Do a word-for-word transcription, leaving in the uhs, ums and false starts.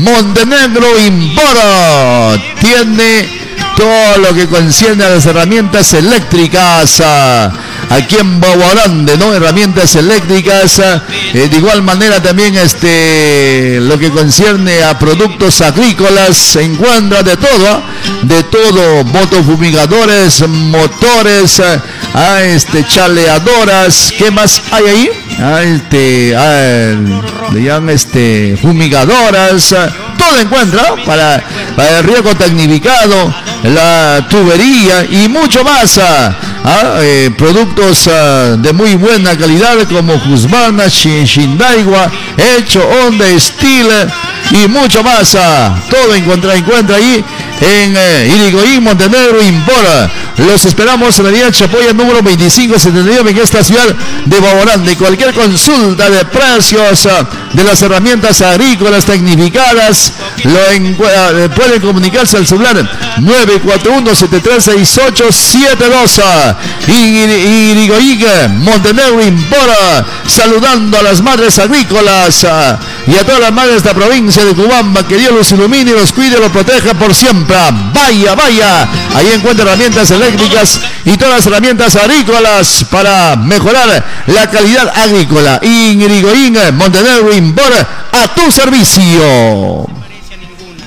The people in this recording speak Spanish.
Montenegro Import tiene todo lo que concierne a las herramientas eléctricas. Aquí en Boborande, ¿no? Herramientas eléctricas. Eh, de igual manera también este lo que concierne a productos agrícolas. Se encuentra de todo, de todo. Motofumigadores, motores, ah, este, chaleadoras. ¿Qué más hay ahí? Ah, este, ah, le llaman este, fumigadoras. Todo encuentra para, para el riego tecnificado, la tubería y mucho más. Ah, eh, productos ah, de muy buena calidad como Husqvarna, Shindaiwa, Hecho, Honda, Steel y mucho más. Ah, todo encuentra, encuentra ahí en eh, Irigoyen, Montenegro Import. Los esperamos en la avenida Chapoya número veinticinco setenta y nueve en esta ciudad de Boborande. Cualquier consulta de precios uh, de las herramientas agrícolas tecnificadas lo uh, pueden comunicarse al celular nueve cuatro uno siete tres seis ocho siete dos. Irigoyen, Montenegro Import, saludando a las madres agrícolas uh, y a todas las madres de la provincia de Cubamba. Que Dios los ilumine y los cuide y los proteja por siempre. Vaya, vaya, ahí encuentra herramientas eléctricas y todas las herramientas agrícolas para mejorar la calidad agrícola. Irigoyen, Montenegro Import, a tu servicio.